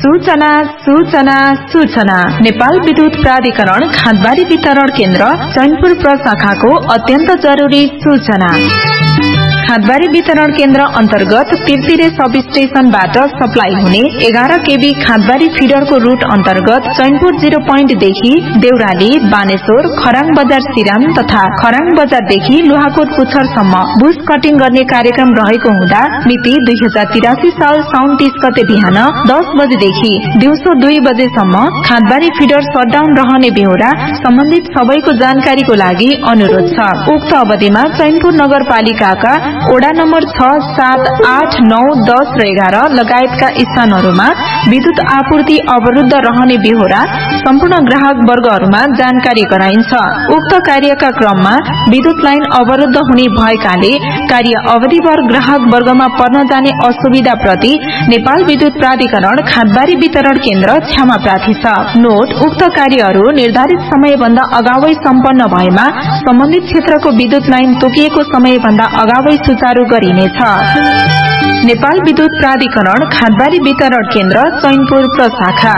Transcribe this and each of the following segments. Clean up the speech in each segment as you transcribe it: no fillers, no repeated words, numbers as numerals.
सूचना सूचना सूचना। नेपाल विद्युत प्राधिकरण खाँदबारी वितरण केन्द्र चैनपुर प्रशाखाको अत्यन्त जरुरी सूचना। खाँदबारी वितरण केन्द्र अन्तर्गत तिर्तिरे सब स्टेशनबाट सप्लाई हुने 11 केबी खाँदबारी फिडरको रूट अन्तर्गत चैनपुर 0 पोइन्टदेखि देउराली, बानेश्वर, खराङ बजार सिराम तथा खराङ बजारदेखि लोहाकोट पुच्छरसम्म बुश कटिङ गर्ने कार्यक्रम रहेको हुँदा मिति 2083 साल साउन 30 गते बिहान 10 बजेदेखि दिउँसो 2 बजेसम्म खाँदबारी फिडर शटडाउन रहने बेहोरा सम्बन्धित सबैको जानकारीको लागि अनुरोध छ। उक्त अवधिमा चैनपुर नगरपालिकाका ओडा नम्बर 6, 7, 8, 9, 10 र 11 लगायतका स्थानहरूमा विद्युत आपूर्ति अवरुद्ध रहने बेहोरा सम्पूर्ण ग्राहक वर्गहरूमा जानकारी गराइन्छ। उक्त कार्यका क्रममा विद्युत लाइन अवरुद्ध हुने भएकाले कार्य अवधिभर ग्राहक वर्गमा पर्न जाने असुविधा प्रति नेपाल विद्युत प्राधिकरण खाँदबारी वितरण केन्द्र क्षमा प्रार्थी छ। नोट, उक्त कार्यहरू निर्धारित समयभन्दा अगावै सम्पन्न भएमा सम्बन्धित क्षेत्रको विद्युत लाइन तोकिएको समयभन्दा अगावै सुचारू गरिनेछ। नेपाल विद्युत प्राधिकरण खाँदबारी वितरण केन्द्र चैनपुर प्रशाखा।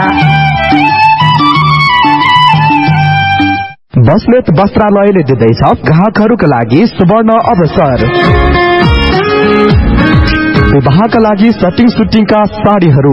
बस्नेत वस्त्रालयले दिँदैछ ग्राहकहरूका लागि सुवर्ण अवसर। विवाहका लागि सटिङ सुटिङका साडीहरू,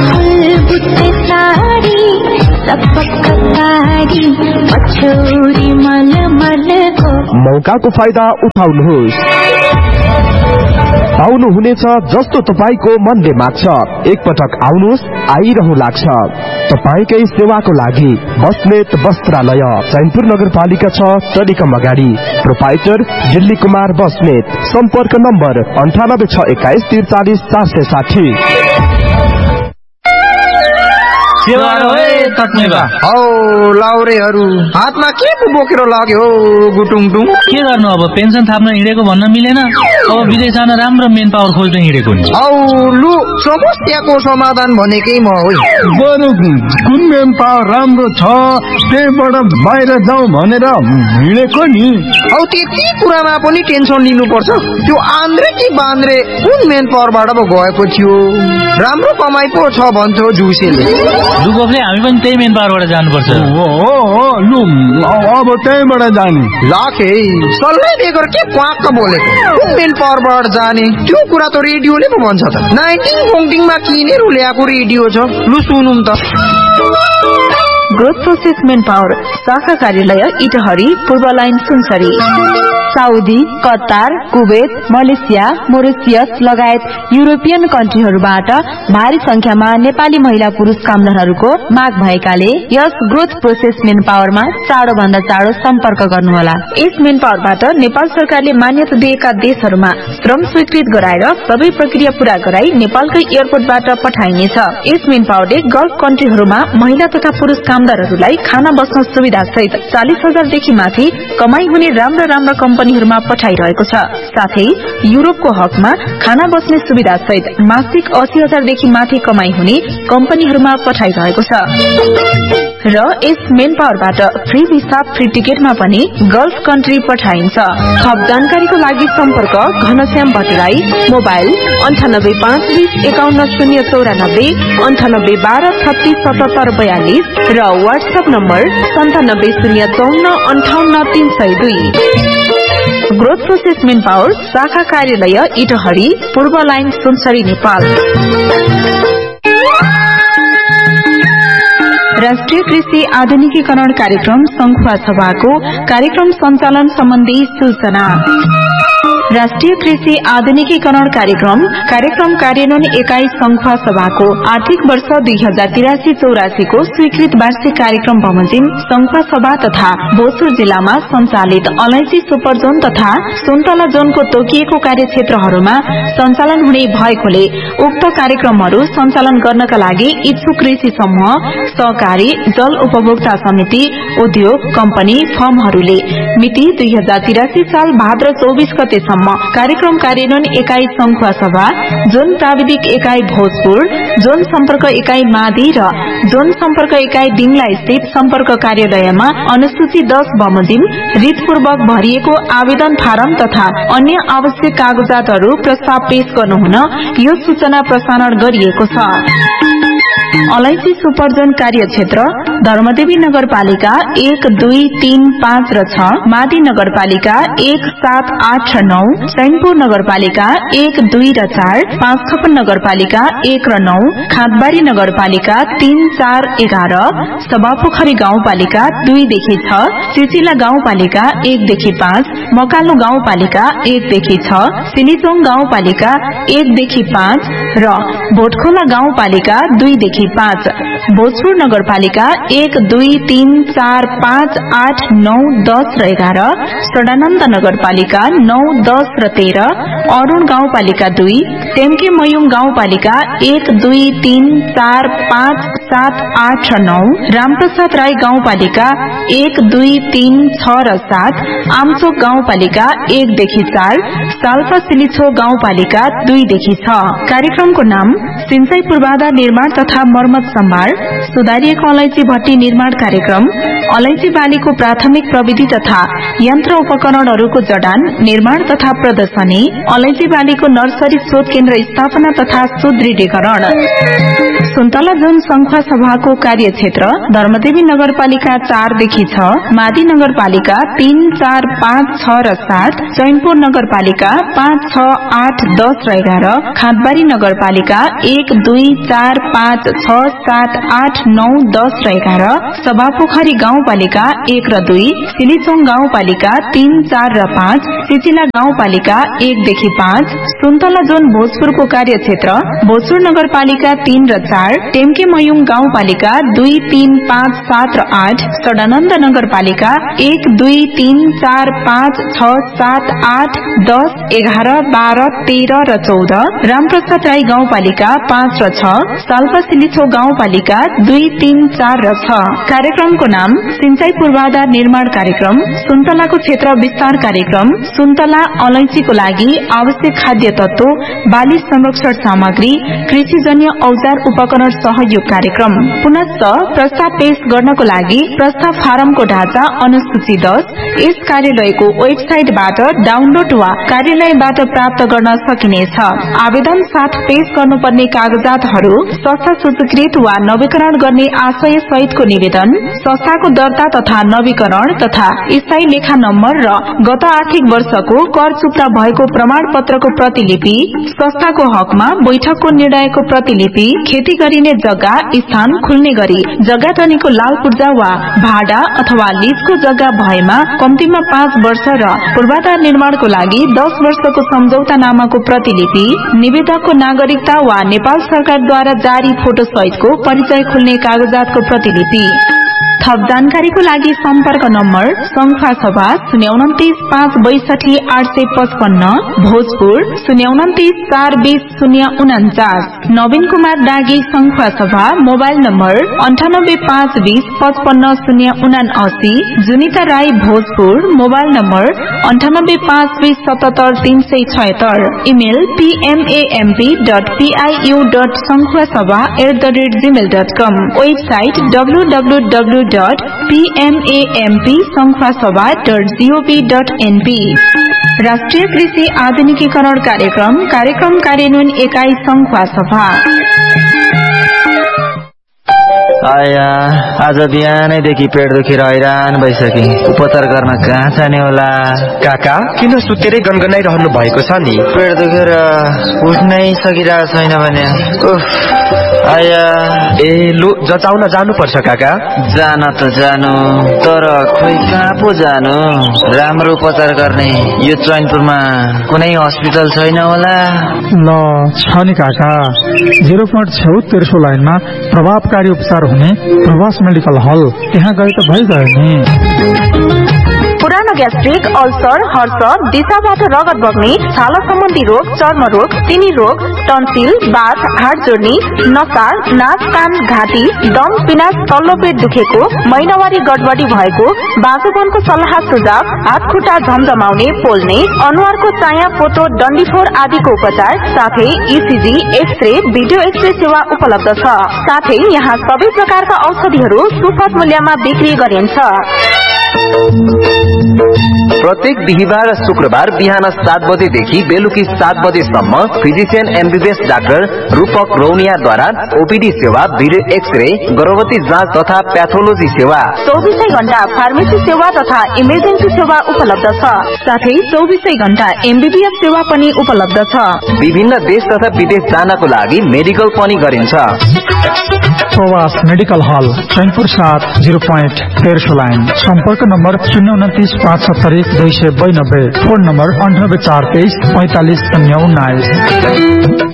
मौकाको फाइदा उठाउनुहोस्। पाउनुहुनेछ जस्तो तपाईको मनले माग्छ। एकपटक आउनुहोस्, आइरहनु लाग्छ। तपाईकै सेवाको लागि बस्नेत वस्त्रालय, चैनपुर नगरपालिका 6, टेलिकम अगाडि। प्रोपाइटर दिल्ली कुमार बस्नेत। सम्पर्क नम्बर 9861 43 460। लाउरेहरू हातमा के पो बोकेर लाग्यो गुटुङटुङ? के गर्नु अब, पेन्सन थाप्न हिँडेको भन्न मिलेन। अब विदेश जान राम्रो मेन पावर खोज्न हिँडेको नि। लु समस्याको समाधान भनेकै म हो। बरु कुन मेन पावर राम्रो छ त्यहीबाट बाहिर जाउँ भनेर हिँडेको नि। त्यति कुरामा पनि टेन्सन लिनुपर्छ? त्यो आन्द्रे कि बान्द्रे कुन मेन पावरबाट पो गएको थियो? राम्रो कमाइ पो छ भन्छ जुसेले। दुगोफले हामी पनि त्यही मेन पावरबाट जानुपर्छ। लु अब त्यहीबाट जाने। लाखे सल्लाह बेगर के क्वाक्क बोलेको? कुन मेन पावरबाट जाने? त्यो कुरा त रेडियोले पो भन्छ त। 19 मा किनेर ल्याएको रेडियो छ। लु सुनौँ त। ग्रोथ प्रोसेस मेन पावर शाखा कार्यालय इटहरी, पूर्व line Sunsari. Saudi, Qatar, Kuwait, Malaysia, Mauritius लगायत युरोपियन कन्ट्रीहरूबाट भारी संख्यामा नेपाली महिला पुरुष कामदारहरूको माग भएकाले यस ग्रोथ प्रोसेस मेन पावरमा चाँडो भन्दा चाँडो सम्पर्क गर्नुहोला। यस मेन पावरबाट नेपाल सरकारले मान्यता दिएका देशहरूमा श्रम स्वीकृत गराएर सबै प्रक्रिया पूरा गराई नेपालकै एयरपोर्टबाट पठाइनेछ। यस मेन पावरले गल्फ कन्ट्रीहरूमा महिला तथा पुरुष कामदारहरूलाई खाना बस्न सुविधा सहित 40,000 देखि माथि कमाई हुने राम्रा कम्पनीहरूमा पठाइरहेको छ। साथै युरोपको हकमा खाना बस्ने सुविधा सहित मासिक 80,000 देखि माथि कमाई हुने कम्पनीहरूमा पठाइरहेको छ। र यस मेन पावरबाट फ्री भिसा, फ्री टिकटमा पनि गल्फ कन्ट्री पठाइन्छ। थप जानकारीको लागि सम्पर्क घनश्याम भट्टराई, मोबाइल 9852011094, 9812367742 र WhatsApp number 9701545302। Growth process main power शाखा कार्यालय इटहरी, पूर्व लाइन सुनसरी, नेपाल। राष्ट्रिय कृषि आधुनिकीकरण कार्यक्रम संखुवा सभाको कार्यक्रम सञ्चालन सम्बन्धी सूचना। राष्ट्रिय कृषि आधुनिकीकरण कार्यक्रम कार्यान्वयन एकाई संखुवा सभाको आर्थिक वर्ष 2083-84 को स्वीकृत वार्षिक कार्यक्रम बमोजिम संखुवा सभा तथा भोजपुर जिल्लामा सञ्चालित अलैंची सुपर जोन तथा सुन्तला जोनको तोकिएको कार्यक्षेत्रहरूमा सञ्चालन हुने भएकोले उक्त कार्यक्रमहरू सञ्चालन गर्नका लागि इच्छुक कृषि समूह, सहकारी, जल उपभोक्ता समिति, उद्योग, कम्पनी, फर्महरूले मिति 2083 साल भाद्र 24 गतेसम्म कार्यक्रम कार्यान्वयन एकाई संखुवा सभा, जोन प्राविधिक एकाई भोजपुर, जोन सम्पर्क एकाई मादी र जोन सम्पर्क एकाई दिङला स्थित सम्पर्क कार्यालयमा अनुसूची 10 बमोजिम रीतपूर्वक भरिएको आवेदन फारम तथा अन्य आवश्यक कागजातहरू प्रस्ताव पेश गर्नुहुन यो सूचना प्रसारण गरिएको छ। अलैची सुपरजोन कार्यक्षेत्र धर्मदेवी नगरपालिका 1, 2, 3, 5 र 6, मादी नगरपालिका 1, 7, 8 र 9, सैनपुर नगरपालिका 1, 2 र 4, पाँचथापा नगरपालिका 1 र 9, खाँदबारी नगरपालिका 3, 4, 11, सभापोखरी गाउँपालिका 2 देखि 6, सिसिला गाउँपालिका 1 देखि 5, मकालु गाउँपालिका 1 देखि 6, सिलिचोङ गाउँपालिका 1 देखि 5 र भोटखोला गाउँपालिका 2 देखि 5, भोजपुर नगरपालिका 1, 2, 3, 4, 5, 8, 9, 10 र 11, सडानन्द नगरपालिका 9, 10 र 13, अरुण गाउँपालिका 2, टेम्के मयुङ गाउँपालिका 1, 2, 3, 4, 5, 7, 8 र 9, रामप्रसाद राई गाउँपालिका 1, 2, 3, 6 र 7, आमचोक गाउँपालिका 1 देखि 4, साल्पा सिलिछो गाउँपालिका 2 देखि 6। कार्यक्रमको नाम सिंचाई पूर्वाधार निर्माण तथा मर्मत सम्भार, सुधारिएको अलैची भट्टी निर्माण कार्यक्रम, अलैची बालीको प्राथमिक प्रविधि तथा यन्त्र उपकरणहरूको जडान निर्माण तथा प्रदर्शनी, अलैची बालीको नर्सरी शोध केन्द्र स्थापना तथा सुदृढीकरण। सुन्तला जोन संखुवा सभाको कार्यक्षेत्र धर्मदेवी नगरपालिका 4 देखि 6, मादी नगरपालिका 3, 4, 5, 6 र 7, चैनपुर नगरपालिका 5, 6, 8, 10 र 11, खाँदबारी नगरपालिका 1, 2, 4, 5, 6, 7, 8, 9, 10 र 11, सभापोखरी गाउँपालिका 1 र 2, सिलिचोङ गाउँपालिका 3, 4 र 5, सिसिला गाउँपालिका 1 देखि 5, सुन्तला जोन भोजपुरको कार्यक्षेत्र भोजपुर नगरपालिका 3 र 4, टेम्के मयुङ गाउँपालिका 2, 3, 5, 7 र 8, सडानन्द नगरपालिका 1, 2, 3, 4, 5, 6, 7, 8, 10, 11, 12, 13 र 14, रामप्रसाद राई गाउँपालिका 5 र 6, साल्पा सिलिछो गाउँपालिका 2, 3, 4 र 6। कार्यक्रमको नाम सिंचाई पूर्वाधार निर्माण कार्यक्रम, सुन्तलाको क्षेत्र विस्तार कार्यक्रम, सुन्तला अलैचीको लागि आवश्यक खाद्य तत्व, बाली संरक्षण सामग्री, कृषिजन्य औजार उपकरण सहयोग कार्यक्रम। पुनश्च प्रस्ताव पेश गर्नको लागि प्रस्ताव फारमको ढाँचा अनुसूची 10 यस कार्यालयको वेबसाइटबाट डाउनलोड वा कार्यालयबाट प्राप्त गर्न सकिनेछ। आवेदन साथ पेश गर्नुपर्ने कागजातहरू संस्था सूचीकृत वा नवीकरण गर्ने आशय सहितको निवेदन, संस्थाको दर्ता तथा नवीकरण तथा स्थायी लेखा नम्बर र गत आर्थिक वर्षको कर चुक्ता भएको प्रमाण पत्रको प्रतिलिपि, संस्थाको हकमा बैठकको निर्णयको प्रतिलिपि, खेती गरिने जग्गा स्थान खुल्ने गरी जग्गा टनीको लाल पूर्जा वा भाडा अथवा लीजको जग्गा भएमा कम्तीमा 5 वर्ष र पूर्वाधार निर्माणको लागि 10 वर्षको सम्झौतानामाको प्रतिलिपि, निवेदकको नागरिकता वा नेपाल सरकारद्वारा जारी फोटो सहितको परिचय खुल्ने कागजातको प्रतिलिपि। थप जानकारीको लागि सम्पर्क नम्बर संखुवा सभा 029 5 62 855, भोजपुर 029 4 20 049, नवीन कुमार डागी संखुवा सभा mobile number 98 5 20 55 079, जुनिता Rai Bhojpur mobile number 98 5 20 77 376, email pmamp.piu.sankhuvasabha@gmail.com, website www.pmampsankhuvasabha.gov.np। राष्ट्रिय कृषि आधुनिकीकरण कार्यक्रम कार्यान्वयन एकाइ संखुवा सभा। आया आज बिहानैदेखि पेट दुखेर हैरान भइसके, उपचार गर्न कहाँ जाने होला? काका किन सुतेरै गनगनाइरहनु भएको छ नि? पेट दुखेर उठ्नै सकिरहेको छैन भने आया। ए लु जचाउन जानुपर्छ काका। जान त जानु, तर खोइ कहाँ पो जानु? राम्रो उपचार गर्ने यो चैनपुरमा कुनै हस्पिटल छैन होला? ल छ नि काका, 0.76 लाइनमा प्रभावकारी उपचार हुने प्रवास मेडिकल हल, त्यहाँ गए त भइगयो नि। पुरानो ग्यास्ट्रिक, अल्सर, हर्ष, दिशाबाट रगत बग्ने, छाला सम्बन्धी रोग, चर्म रोग, तिनी रोग, टन्सिल, बाथ, हाड जोड्ने, नसा, नाक, कान, घाँटी, दम, पिनास, तल्लो पेट दुखेको, महिनावारी गडबडी भएको, बाँझोपनको सल्लाह सुझाव, हात खुट्टा झमझमाउने, पोल्ने, अनुहारको चाया, पोतो, डन्डीफोर आदिको उपचार, साथै इसिजी, एक्सरे, भिडियो एक्सरे सेवा उपलब्ध छ। साथै यहाँ सबै प्रकारका औषधिहरू सुपथ मूल्यमा बिक्री गरिन्छ। प्रत्येक बिहिबार र शुक्रबार बिहान 7 बजेदेखि बेलुकी 7 बजेसम्म फिजिशियन एमबीबीएस डाक्टर रूपक रौनियाद्वारा ओपीडी सेवा, भिडियो एक्सरे, गर्भवती जाँच तथा प्याथोलोजी सेवा, 24 घण्टा फार्मेसी सेवा तथा इमर्जेन्सी सेवा उपलब्ध छ। साथै 24 घण्टा एमबीबीएस सेवा पनि उपलब्ध छ। विभिन्न देश तथा विदेश जानको लागि मेडिकल पनि गरिन्छ। प्रवास मेडिकल हल चैनपुर 7 0 पॉइंट 13 लाइन। संपर्क नंबर 029 570 292। Phone number 98 423 45 019।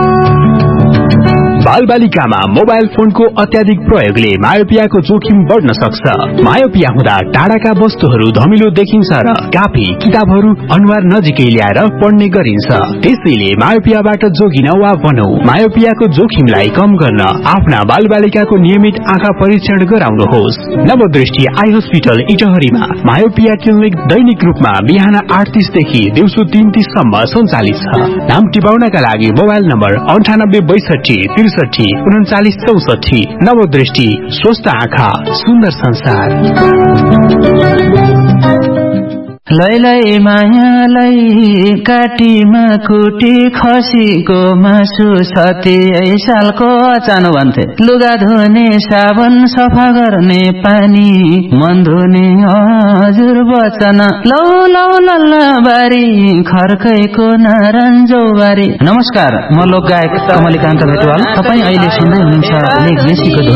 बालबालिकामा मोबाइल फोनको अत्याधिक प्रयोगले मायोपियाको जोखिम बढ्न सक्छ। मायोपिया हुँदा टाढाका वस्तुहरू धमिलो देखिन्छ र कापी किताबहरू अनुहार नजिकै ल्याएर पढ्ने गरिन्छ। त्यसैले मायोपियाबाट जोगिन वा भनौं मायोपियाको जोखिमलाई कम गर्न आफ्ना बालबालिकाको नियमित आँखा परीक्षण गराउनुहोस्। नवदृष्टि आई हस्पिटल इटहरीमा मायोपिया क्लिनिक दैनिक रूपमा बिहान 8:30 देखि दिउँसो 3:30 सम्म सञ्चालित छ। नाम टिपाउनका लागि मोबाइल नम्बर 98 62 63 39 64। नवदृष्टि, स्वस्थ आँखा, सुन्दर संसार। लैलै मायालाई काटीमा कुटी खसीको मासु 37 सालको अचानो भन्थे। लुगा धुने साबन, सफा गर्ने पानी, मन धुने हजुर बचन। लौ लौ लल्ला बारी खर्कैको नारायणजो बारी। नमस्कार, म लोकगायक कमलिकान्त भेटवाल। तपाईँ अहिले सुन्दै हुनुहुन्छ लेख मेसीको